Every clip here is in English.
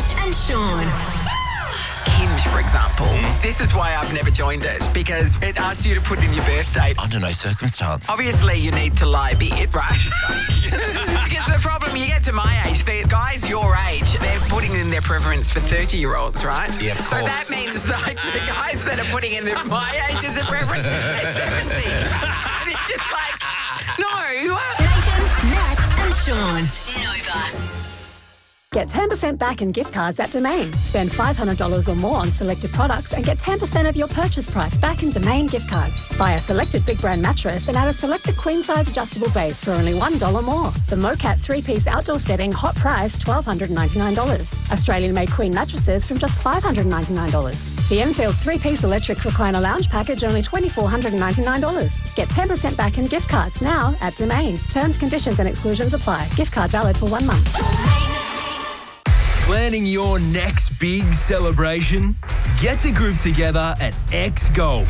Nat and Sean. Hinge, for example. This is why I've never joined it, because it asks you to put in your birth date. Under no circumstance. Obviously, you need to lie a bit, right? Because the problem, you get to my age, the guys your age, they're putting in their preference for 30-year-olds, right? Yeah, of So course. that means like the guys that are putting in my age as a preference, they're 70. And it's just like, no. Nathan, Nat and Sean. Nova. Get 10% back in gift cards at Domain. Spend $500 or more on selected products and get 10% of your purchase price back in Domain gift cards. Buy a selected big brand mattress and add a selected queen size adjustable base for only $1 more. The Mocat 3-piece outdoor setting, hot price $1,299. Australian made queen mattresses from just $599. The Enfield 3-piece electric recliner lounge package, only $2,499. Get 10% back in gift cards now at Domain. Terms, conditions and exclusions apply. Gift card valid for 1 month. Planning your next big celebration? Get the group together at X Golf.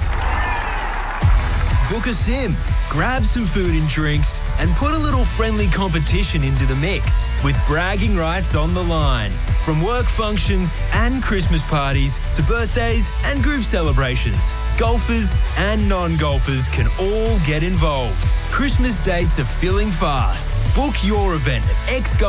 Book a sim, grab some food and drinks, and put a little friendly competition into the mix with bragging rights on the line. From work functions and Christmas parties to birthdays and group celebrations, golfers and non-golfers can all get involved. Christmas dates are filling fast. Book your event at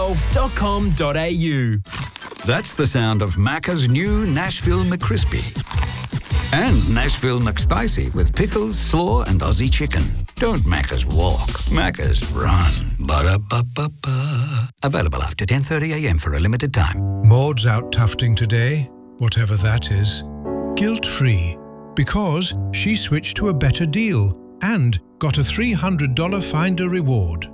xgolf.com.au. That's the sound of Macca's new Nashville McCrispy. And Nashville McSpicy with pickles, slaw and Aussie chicken. Don't Macca's walk, Macca's run. Ba-da-ba-ba-ba. Available after 10:30am for a limited time. Maud's out tufting today, whatever that is, guilt-free, because she switched to a better deal and got a $300 Finder reward.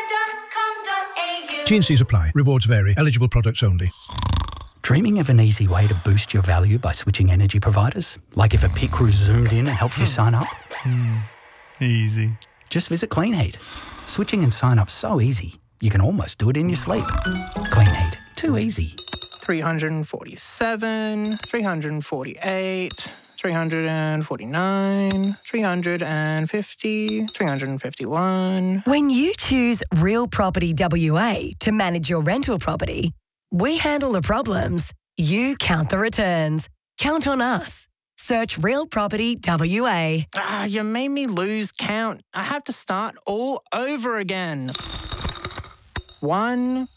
T&Cs apply. Rewards vary. Eligible products only. Dreaming of an easy way to boost your value by switching energy providers? Like if a pit crew zoomed in and helped you sign up? Easy. Just visit Clean Heat. Switching and sign up so easy, you can almost do it in your sleep. Clean Heat. Too easy. 347, 348, 349, 350, 351. When you choose Real Property WA to manage your rental property, we handle the problems, you count the returns. Count on us. Search Real Property WA. You made me lose count. I have to start all over again. 1,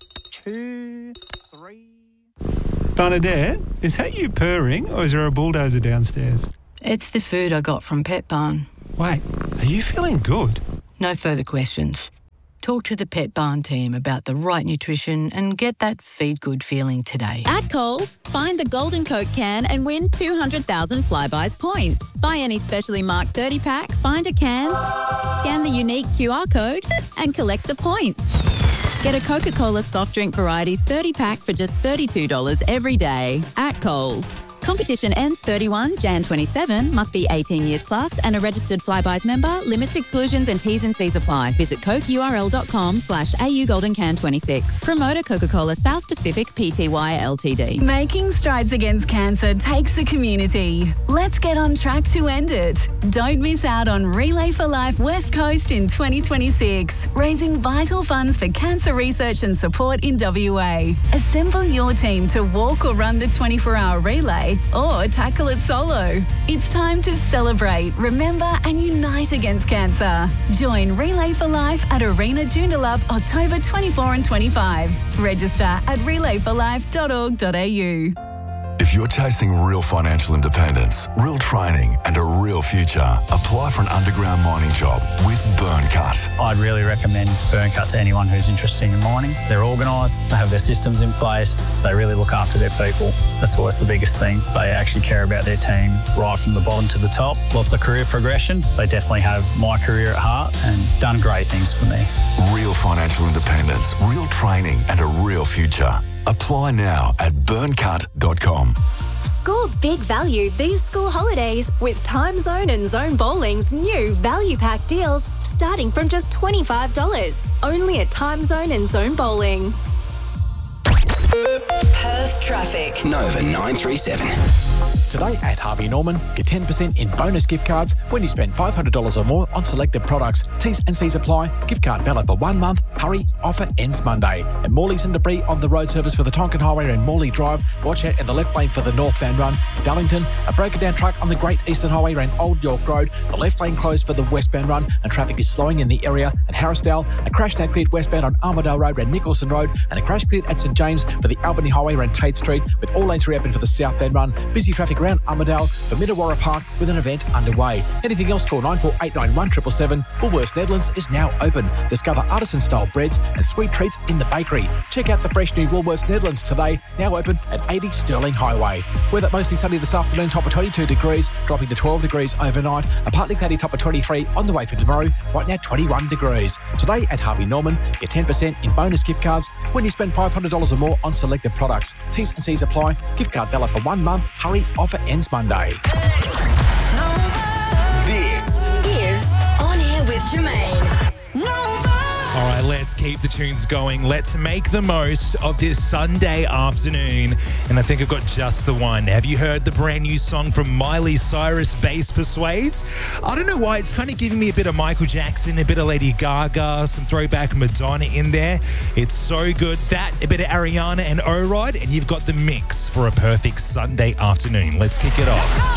2, 3... Bernadette, is that you purring or is there a bulldozer downstairs? It's the food I got from Pet Barn. Wait, are you feeling good? No further questions. Talk to the Pet Barn team about the right nutrition and get that feed good feeling today. At Coles, find the Golden Coke can and win 200,000 Flybuys points. Buy any specially marked 30-pack, find a can, scan the unique QR code and collect the points. Get a Coca-Cola soft drink varieties 30-pack for just $32 every day at Coles. Competition ends 31 Jan 27. Must be 18 years plus and a registered Flybuys member. Limits, exclusions and T's and C's apply. Visit cokeurl.com/AU Golden Can 26. Promoter Coca-Cola South Pacific Pty Ltd. Making strides against cancer takes a community. Let's get on track to end it. Don't miss out on Relay for Life West Coast in 2026, raising vital funds for cancer research and support in WA. Assemble your team to walk or run the 24-hour relay or tackle it solo. It's time to celebrate, remember and unite against cancer. Join Relay for Life at Arena Joondalup October 24 and 25. Register at relayforlife.org.au. If you're chasing real financial independence, real training and a real future, apply for an underground mining job with Burncut. I'd really recommend Burncut to anyone who's interested in mining. They're organised, they have their systems in place, they really look after their people. That's what's the biggest thing. They actually care about their team right from the bottom to the top. Lots of career progression. They definitely have my career at heart and done great things for me. Real financial independence, real training and a real future. Apply now at burncut.com. Score big value these school holidays with Time Zone and Zone Bowling's new Value Pack deals starting from just $25. Only at Time Zone and Zone Bowling. Perth traffic. Nova 937. Today at Harvey Norman, get 10% in bonus gift cards when you spend $500 or more on selected products. T's and C's apply. Gift card valid for 1 month. Hurry, offer ends Monday. And Morley's and debris on the road surface for the Tonkin Highway and Morley Drive. Watch out in the left lane for the northbound run. Darlington, a broken down truck on the Great Eastern Highway around Old York Road. The left lane closed for the westbound run and traffic is slowing in the area. And Harrisdale, a crash now cleared westbound on Armadale Road around Nicholson Road and a crash cleared at St James for the Albany Highway around Tate Street with all lanes reopened for the southbound run. Busy traffic around Armadale for Middlewarra Park with an event underway. Anything else, call 94891777. Woolworths Netherlands is now open. Discover artisan-style breads and sweet treats in the bakery. Check out the fresh new Woolworths Netherlands today, now open at 80 Stirling Highway. Weather mostly sunny this afternoon, top of 22 degrees, dropping to 12 degrees overnight. A partly cloudy top of 23 on the way for tomorrow, right now 21 degrees. Today at Harvey Norman, get 10% in bonus gift cards when you spend $500 or more on selected products. T's and C's apply. Gift card valid for 1 month. Hurry, offer ends Monday. This is On Air with Jermaine. All right, let's keep the tunes going. Let's make the most of this Sunday afternoon. And I think I've got just the one. Have you heard the brand new song from Miley Cyrus, Bass Persuades? I don't know why. It's kind of giving me a bit of Michael Jackson, a bit of Lady Gaga, some throwback Madonna in there. It's so good. That, a bit of Ariana and O-Rod, and you've got the mix for a perfect Sunday afternoon. Let's kick it off.